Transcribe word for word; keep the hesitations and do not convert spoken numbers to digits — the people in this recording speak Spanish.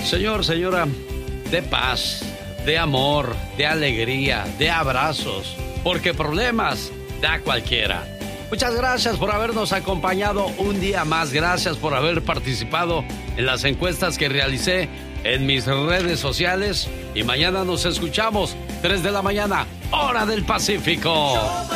Señor, señora, de paz, de amor, de alegría, de abrazos, porque problemas da cualquiera. Muchas gracias por habernos acompañado un día más. Gracias por haber participado en las encuestas que realicé en mis redes sociales. Y mañana nos escuchamos, tres de la mañana, hora del Pacífico.